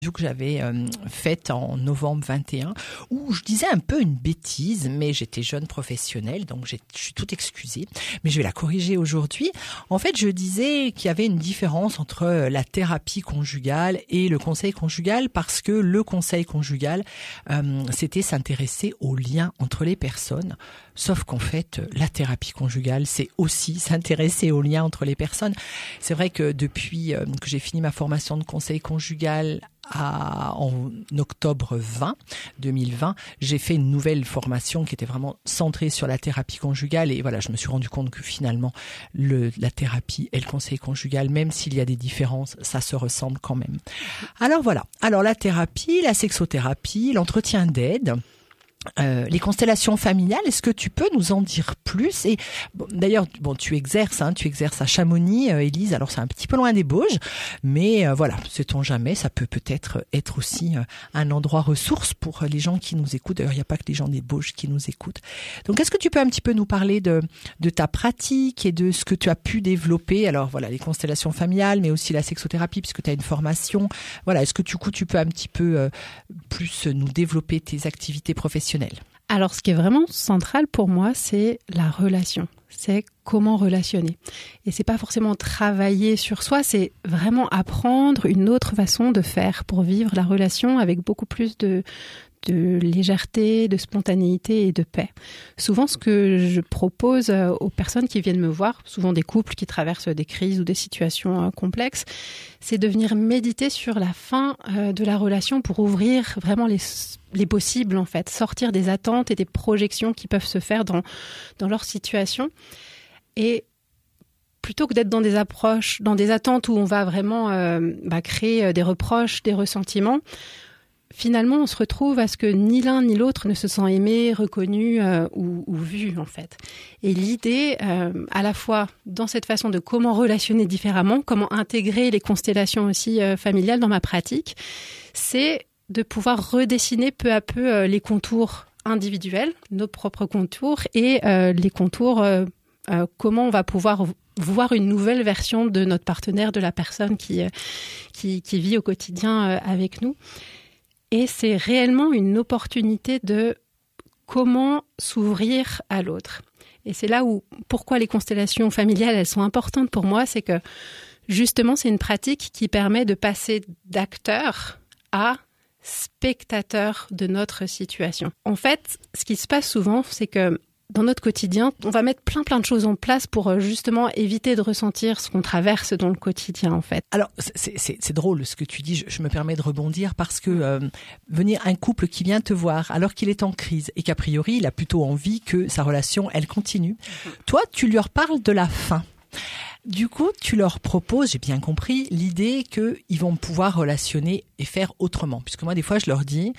que j'avais faite en novembre 21, où je disais un peu une bêtise, mais j'étais jeune professionnelle, donc je suis toute excusée, mais je vais la corriger aujourd'hui. En fait, je disais qu'il y avait une différence entre la thérapie conjugale et le conseil conjugal, parce que le conseil conjugal, c'était s'intéresser aux liens entre les personnes. Sauf qu'en fait, la thérapie conjugale, c'est aussi s'intéresser aux liens entre les personnes. C'est vrai que depuis que j'ai fini ma formation de conseil conjugal en octobre 2020, j'ai fait une nouvelle formation qui était vraiment centrée sur la thérapie conjugale. Et voilà, je me suis rendu compte que finalement, la thérapie et le conseil conjugal, même s'il y a des différences, ça se ressemble quand même. Alors voilà. Alors la thérapie, la sexothérapie, l'entretien d'aide, les constellations familiales, est-ce que tu peux nous en dire plus? Et d'ailleurs, tu exerces à Chamonix, Élise. Alors c'est un petit peu loin des Bauges, mais voilà, sait-on jamais, ça peut-être être aussi un endroit ressource pour les gens qui nous écoutent. D'ailleurs, il n'y a pas que les gens des Bauges qui nous écoutent. Donc, est-ce que tu peux un petit peu nous parler de ta pratique et de ce que tu as pu développer? Alors voilà, les constellations familiales, mais aussi la sexothérapie, puisque tu as une formation. Voilà, est-ce que tu peux un petit peu plus nous développer tes activités professionnelles? Alors, ce qui est vraiment central pour moi, c'est la relation. C'est comment relationner. Et c'est pas forcément travailler sur soi, c'est vraiment apprendre une autre façon de faire pour vivre la relation avec beaucoup plus de légèreté, de spontanéité et de paix. Souvent, ce que je propose aux personnes qui viennent me voir, souvent des couples qui traversent des crises ou des situations complexes, c'est de venir méditer sur la fin de la relation pour ouvrir vraiment les possibles, en fait, sortir des attentes et des projections qui peuvent se faire dans leur situation. Et plutôt que d'être dans des approches, dans des attentes où on va vraiment créer des reproches, des ressentiments, finalement, on se retrouve à ce que ni l'un ni l'autre ne se sent aimé, reconnu ou vu, en fait. Et l'idée, à la fois dans cette façon de comment relationner différemment, comment intégrer les constellations aussi familiales dans ma pratique, c'est de pouvoir redessiner peu à peu les contours individuels, nos propres contours, et les contours, comment on va pouvoir voir une nouvelle version de notre partenaire, de la personne qui vit au quotidien avec nous. Et c'est réellement une opportunité de comment s'ouvrir à l'autre. Et c'est là où, pourquoi les constellations familiales, elles sont importantes pour moi, c'est que justement, c'est une pratique qui permet de passer d'acteur à spectateur de notre situation. En fait, ce qui se passe souvent, c'est que dans notre quotidien, on va mettre plein de choses en place pour justement éviter de ressentir ce qu'on traverse dans le quotidien, en fait. Alors, c'est drôle ce que tu dis, je me permets de rebondir parce que venir un couple qui vient te voir alors qu'il est en crise et qu'a priori, il a plutôt envie que sa relation, elle continue. Toi, tu lui reparles de la fin. Du coup, tu leur proposes, j'ai bien compris, l'idée qu'ils vont pouvoir relationner et faire autrement. Puisque moi, des fois, je leur dis,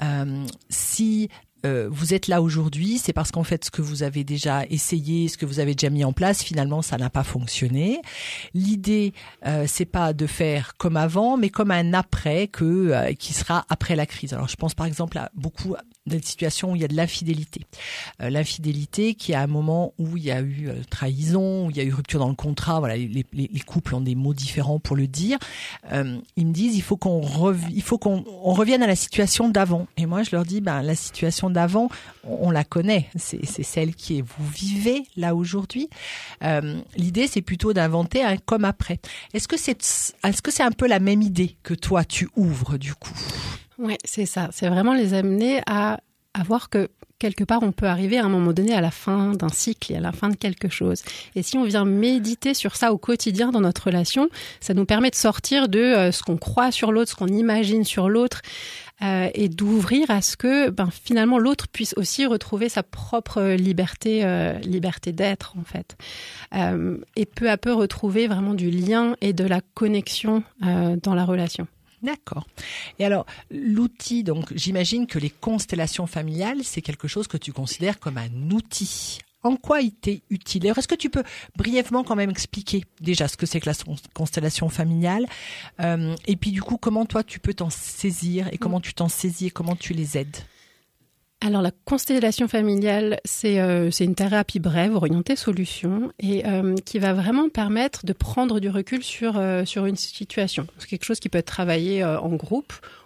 si vous êtes là aujourd'hui, c'est parce qu'en fait, ce que vous avez déjà essayé, ce que vous avez déjà mis en place, finalement, ça n'a pas fonctionné. L'idée, c'est pas de faire comme avant, mais comme un après qui sera après la crise. Alors, je pense par exemple à beaucoup des situations où il y a de l'infidélité. L'infidélité qui à un moment où il y a eu trahison, où il y a eu rupture dans le contrat, voilà, les couples ont des mots différents pour le dire. Ils me disent, il faut qu'on revienne à la situation d'avant. Et moi, je leur dis, la situation d'avant, on la connaît. C'est celle vous vivez là aujourd'hui. L'idée, c'est plutôt d'inventer un comme après. Est-ce que c'est un peu la même idée que toi, tu ouvres du coup? Oui, c'est ça. C'est vraiment les amener à voir que quelque part, on peut arriver à un moment donné à la fin d'un cycle et à la fin de quelque chose. Et si on vient méditer sur ça au quotidien dans notre relation, ça nous permet de sortir de ce qu'on croit sur l'autre, ce qu'on imagine sur l'autre, et d'ouvrir à ce que finalement l'autre puisse aussi retrouver sa propre liberté d'être, en fait. Et peu à peu retrouver vraiment du lien et de la connexion dans la relation. D'accord. Et alors, l'outil, donc, j'imagine que les constellations familiales, c'est quelque chose que tu considères comme un outil. En quoi il t'est utile? Alors, est-ce que tu peux brièvement quand même expliquer déjà ce que c'est que la constellation familiale et puis du coup, comment toi tu peux t'en saisir et comment tu t'en saisis et comment tu les aides? Alors la constellation familiale, c'est une thérapie brève, orientée solution, et qui va vraiment permettre de prendre du recul sur une situation. C'est quelque chose qui peut être travaillé en groupe